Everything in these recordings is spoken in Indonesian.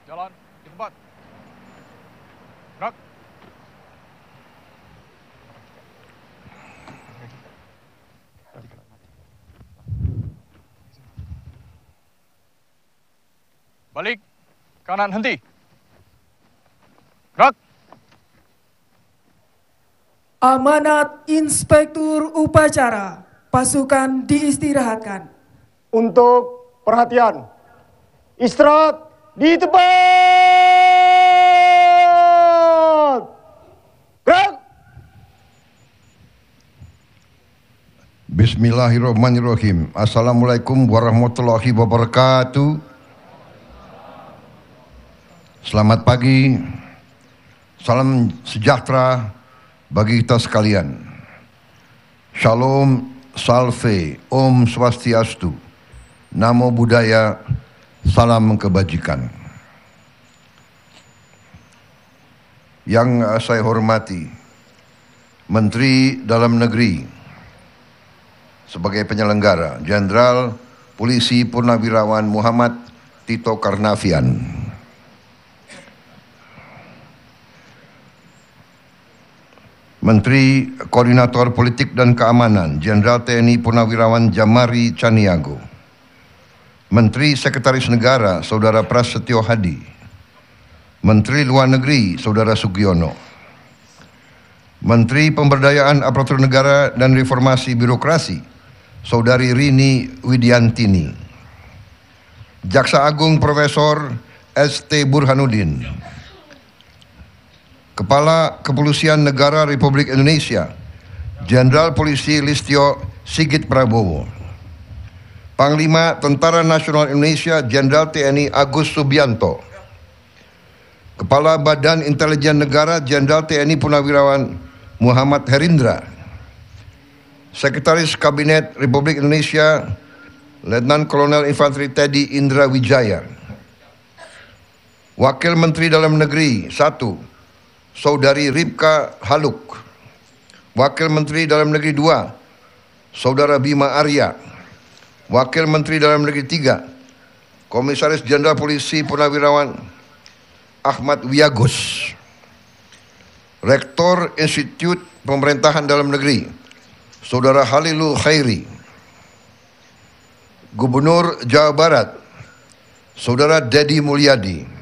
Jalan di tempat. Gerak. Balik. Kanan henti. Gerak. Amanat Inspektur Upacara, pasukan diistirahatkan. Untuk perhatian, istirahat di tempat. Gerak. Bismillahirrahmanirrahim. Assalamualaikum warahmatullahi wabarakatuh. Selamat pagi. Salam sejahtera bagi kita sekalian. Shalom, salve, Om Swastiastu, Namo Buddhaya, salam kebajikan. Yang saya hormati Menteri Dalam Negeri sebagai penyelenggara, Jenderal Polisi Purnawirawan Muhammad Tito Karnavian, Menteri Koordinator Politik dan Keamanan, Jenderal TNI Purnawirawan Jamari Caniago, Menteri Sekretaris Negara, Saudara Prasetyo Hadi, Menteri Luar Negeri, Saudara Sugiono, Menteri Pemberdayaan Aparatur Negara dan Reformasi Birokrasi, Saudari Rini Widiantini, Jaksa Agung Profesor S.T. Burhanuddin, Kepala Kepolisian Negara Republik Indonesia, Jenderal Polisi Listio Sigit Prabowo, Panglima Tentara Nasional Indonesia, Jenderal TNI Agus Subianto, Kepala Badan Intelijen Negara, Jenderal TNI Purnawirawan Muhammad Herindra, Sekretaris Kabinet Republik Indonesia, Letnan Kolonel Infanteri Teddy Indra Wijaya, Wakil Menteri Dalam Negeri 1, Saudari Ripka Haluk, Wakil Menteri Dalam Negeri 2, Saudara Bima Arya, Wakil Menteri Dalam Negeri 3, Komisaris Jenderal Polisi Purnawirawan Ahmad Wiyagus, Rektor Institut Pemerintahan Dalam Negeri, Saudara Halilul Khairi, Gubernur Jawa Barat, Saudara Dedi Mulyadi,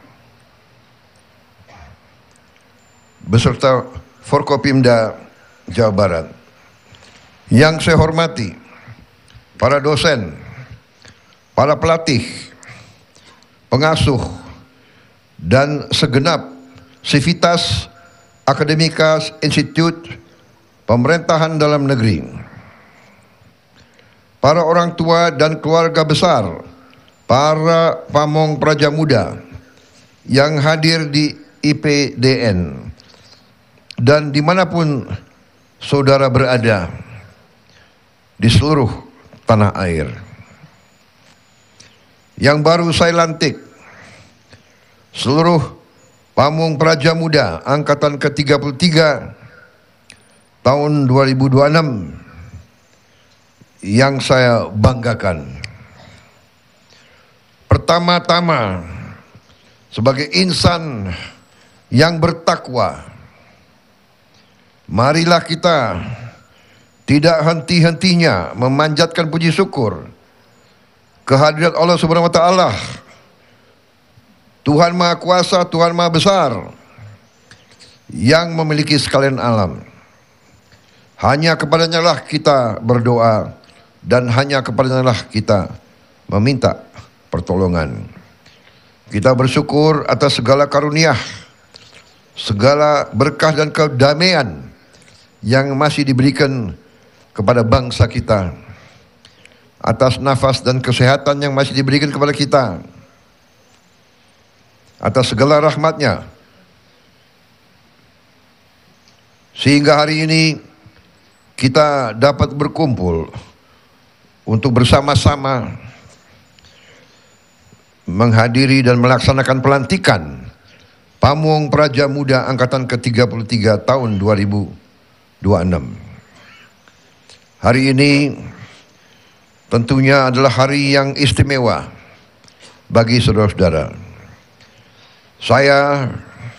beserta Forkopimda Jawa Barat. Yang saya hormati para dosen, para pelatih, pengasuh, dan segenap sivitas akademika Institut Pemerintahan Dalam Negeri, para orang tua dan keluarga besar, para pamong praja muda yang hadir di IPDN, dan dimanapun saudara berada di seluruh tanah air. Yang baru saya lantik, seluruh pamung praja muda angkatan ke-33 tahun 2026 yang saya banggakan. Pertama-tama, sebagai insan yang bertakwa, marilah kita tidak henti-hentinya memanjatkan puji syukur kehadirat Allah Subhanahu wa taala, Tuhan Maha Kuasa, Tuhan Maha Besar, yang memiliki sekalian alam. Hanya kepadanya lah kita berdoa dan hanya kepadanya lah kita meminta pertolongan. Kita bersyukur atas segala karunia, segala berkah dan kedamaian yang masih diberikan kepada bangsa kita, atas nafas dan kesehatan yang masih diberikan kepada kita, atas segala rahmatnya, sehingga hari ini kita dapat berkumpul untuk bersama-sama menghadiri dan melaksanakan pelantikan Pamung Praja Muda Angkatan ke-33 tahun 2026. Hari ini tentunya adalah hari yang istimewa bagi saudara-saudara. Saya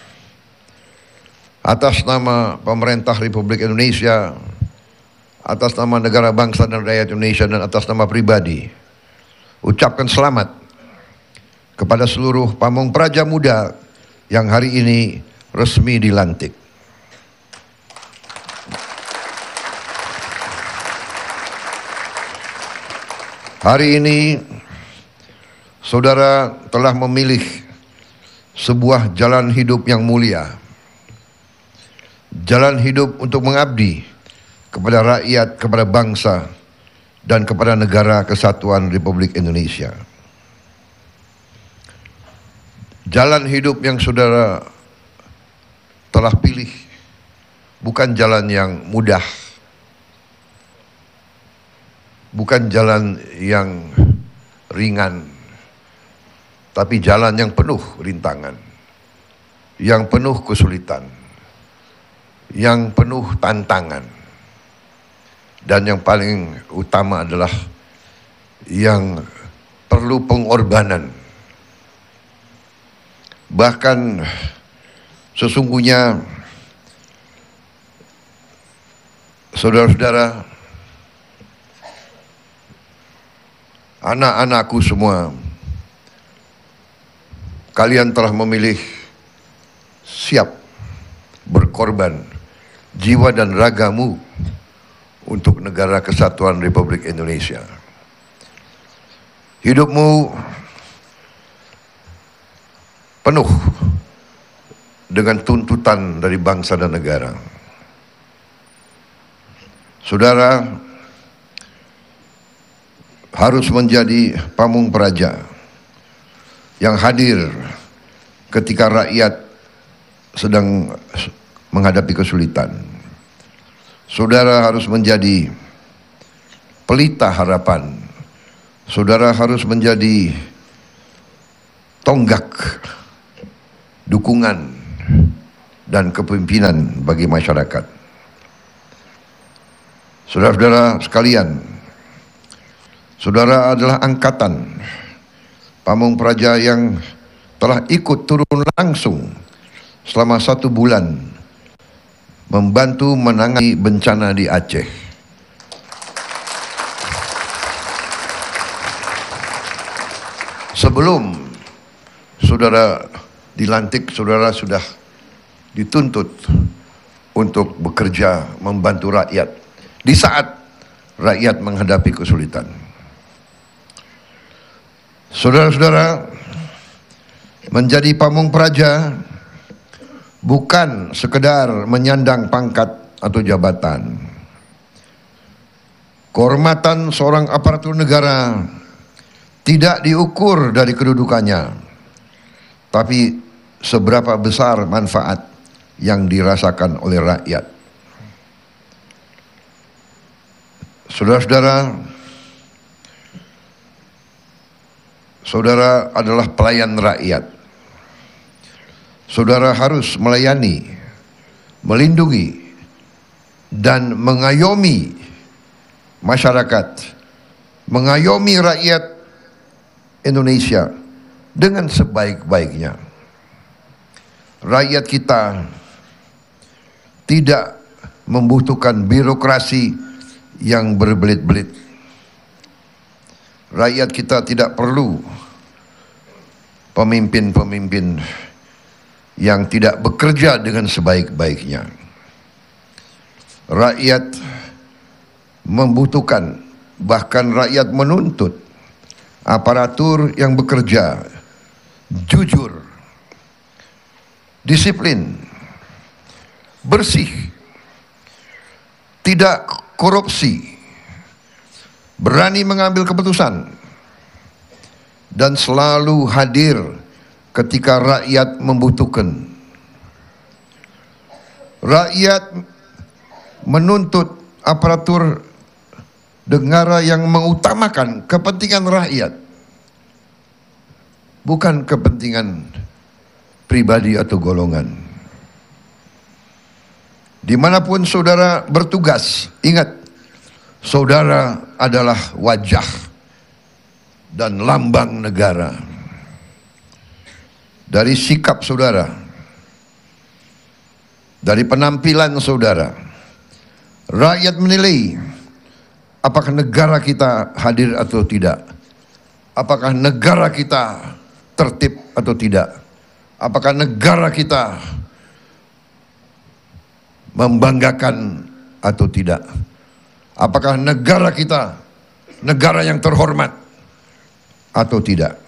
atas nama pemerintah Republik Indonesia, atas nama negara bangsa dan rakyat Indonesia, dan atas nama pribadi, ucapkan selamat kepada seluruh Pamong Praja Muda yang hari ini resmi dilantik. Hari ini saudara telah memilih sebuah jalan hidup yang mulia. Jalan hidup untuk mengabdi kepada rakyat, kepada bangsa, dan kepada negara kesatuan Republik Indonesia. Jalan hidup yang saudara telah pilih bukan jalan yang mudah, bukan jalan yang ringan, tapi jalan yang penuh rintangan, yang penuh kesulitan, yang penuh tantangan, dan yang paling utama adalah yang perlu pengorbanan. Bahkan sesungguhnya saudara-saudara, anak-anakku semua, kalian telah memilih siap berkorban jiwa dan ragamu untuk negara kesatuan Republik Indonesia. Hidupmu penuh dengan tuntutan dari bangsa dan negara. Saudara harus menjadi pamong praja yang hadir ketika rakyat sedang menghadapi kesulitan. Saudara harus menjadi pelita harapan. Saudara harus menjadi tonggak dukungan dan kepemimpinan bagi masyarakat. Saudara-saudara sekalian, saudara adalah angkatan pamong praja yang telah ikut turun langsung selama 1 bulan membantu menangani bencana di Aceh. Sebelum saudara dilantik, saudara sudah dituntut untuk bekerja membantu rakyat di saat rakyat menghadapi kesulitan. Saudara-saudara, menjadi pamong praja bukan sekedar menyandang pangkat atau jabatan. Kehormatan seorang aparatur negara tidak diukur dari kedudukannya, tapi seberapa besar manfaat yang dirasakan oleh rakyat. Saudara-saudara, saudara adalah pelayan rakyat. Saudara harus melayani, melindungi, dan mengayomi masyarakat, mengayomi rakyat Indonesia dengan sebaik-baiknya. Rakyat kita tidak membutuhkan birokrasi yang berbelit-belit. Rakyat kita tidak perlu pemimpin-pemimpin yang tidak bekerja dengan sebaik-baiknya. Rakyat membutuhkan, bahkan rakyat menuntut aparatur yang bekerja jujur, disiplin, bersih, tidak korupsi, berani mengambil keputusan, dan selalu hadir ketika rakyat membutuhkan. Rakyat menuntut aparatur negara yang mengutamakan kepentingan rakyat, bukan kepentingan pribadi atau golongan. Dimanapun saudara bertugas, ingat, saudara adalah wajah dan lambang negara. dari sikap saudara, dari penampilan saudara, rakyat menilai apakah negara kita hadir atau tidak, apakah negara kita tertib atau tidak, apakah negara kita membanggakan atau tidak, apakah negara kita negara yang terhormat atau tidak.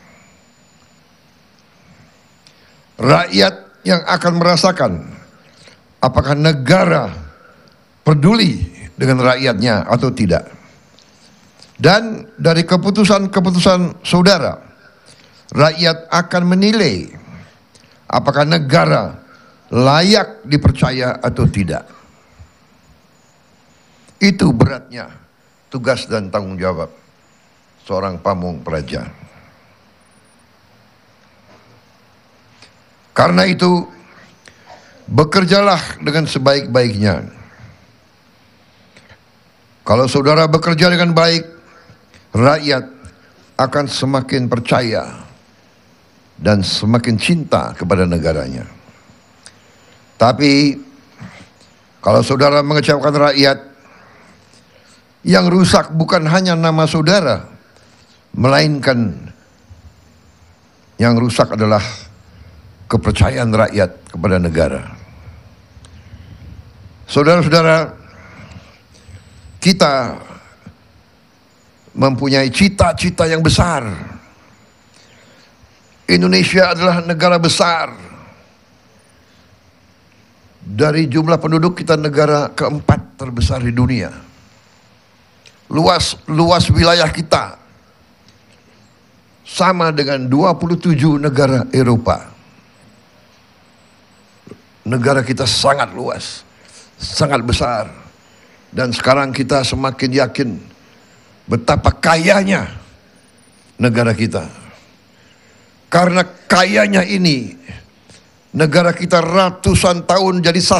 Rakyat yang akan merasakan apakah negara peduli dengan rakyatnya atau tidak. Dan dari keputusan-keputusan saudara, rakyat akan menilai apakah negara layak dipercaya atau tidak. Itu beratnya tugas dan tanggung jawab seorang pamung praja. Karena itu, bekerjalah dengan sebaik-baiknya. Kalau saudara bekerja dengan baik, rakyat akan semakin percaya dan semakin cinta kepada negaranya. Tapi, kalau saudara mengecewakan rakyat, yang rusak bukan hanya nama saudara, melainkan yang rusak adalah kepercayaan rakyat kepada negara. Saudara-saudara, kita mempunyai cita-cita yang besar. Indonesia adalah negara besar. Dari jumlah penduduk kita negara keempat terbesar di dunia. Luas wilayah kita sama dengan 27 negara Eropa. Negara kita sangat luas, sangat besar. Dan sekarang kita semakin yakin betapa kayanya negara kita. Karena kayanya ini, negara kita ratusan tahun jadi